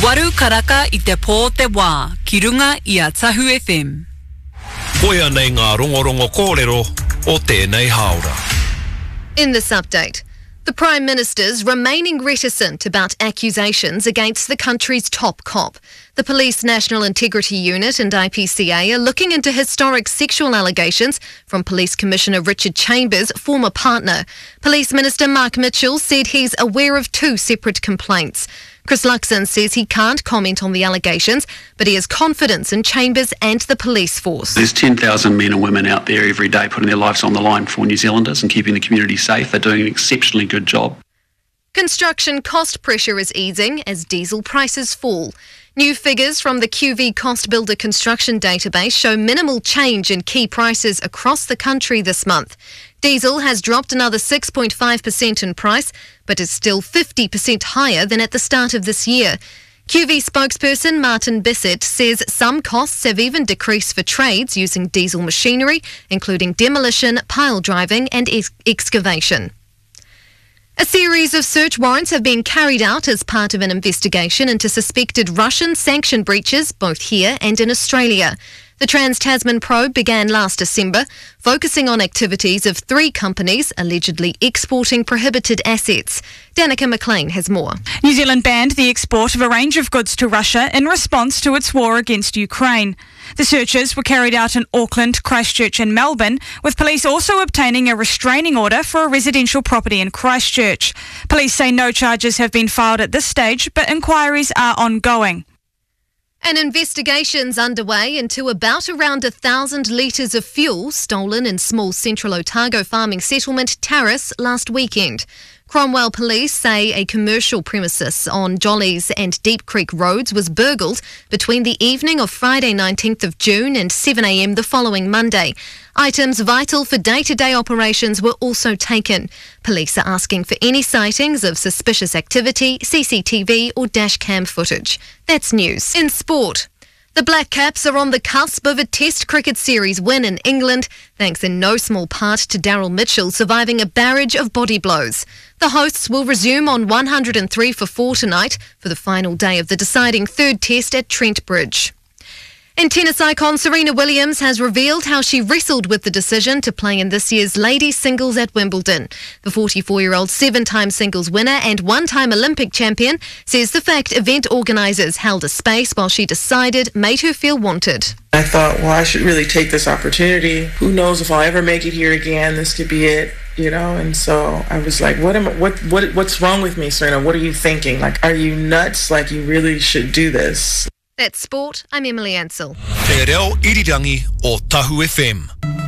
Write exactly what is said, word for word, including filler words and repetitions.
Waru karaka I te pō te wā, ki runga I a Tahu F M. Koia nei ngā rongorongo kōrero o tēnei haora. In this update, the Prime Minister's remaining reticent about accusations against the country's top cop. The Police National Integrity Unit and I P C A are looking into historic sexual allegations from Police Commissioner Richard Chambers' former partner. Police Minister Mark Mitchell said he's aware of two separate complaints. Chris Luxon says he can't comment on the allegations, but he has confidence in Chambers and the police force. There's ten thousand men and women out there every day putting their lives on the line for New Zealanders and keeping the community safe. They're doing an exceptionally good job. Construction cost pressure is easing as diesel prices fall. New figures from the Q V Cost Builder Construction Database show minimal change in key prices across the country this month. Diesel has dropped another six point five percent in price, but is still fifty percent higher than at the start of this year. Q V spokesperson Martin Bissett says some costs have even decreased for trades using diesel machinery, including demolition, pile driving and ex- excavation. A series of search warrants have been carried out as part of an investigation into suspected Russian sanction breaches both here and in Australia. The Trans-Tasman probe began last December, focusing on activities of three companies allegedly exporting prohibited assets. Danica McLean has more. New Zealand banned the export of a range of goods to Russia in response to its war against Ukraine. The searches were carried out in Auckland, Christchurch and Melbourne, with police also obtaining a restraining order for a residential property in Christchurch. Police say no charges have been filed at this stage, but inquiries are ongoing. An investigation's underway into about around a thousand litres of fuel stolen in small central Otago farming settlement Tarras last weekend. Cromwell police say a commercial premises on Jollies and Deep Creek roads was burgled between the evening of Friday nineteenth of June and seven a m the following Monday. Items vital for day-to-day operations were also taken. Police are asking for any sightings of suspicious activity, C C T V or dashcam footage. That's news. In sport, the Black Caps are on the cusp of a Test cricket series win in England, thanks in no small part to Daryl Mitchell surviving a barrage of body blows. The hosts will resume on one hundred three for four tonight for the final day of the deciding third Test at Trent Bridge. And tennis icon Serena Williams has revealed how she wrestled with the decision to play in this year's ladies singles at Wimbledon. The forty-four-year-old seven-time singles winner and one-time Olympic champion says the fact event organisers held a space while she decided made her feel wanted. I thought, well, I should really take this opportunity. Who knows if I'll ever make it here again? This could be it, you know? And so I was like, what am I, what, what, what's wrong with me, Serena? What are you thinking? Like, are you nuts? Like, you really should do this. That's sport. I'm Emily Ansell. Te reo irirangi o Tahu F M.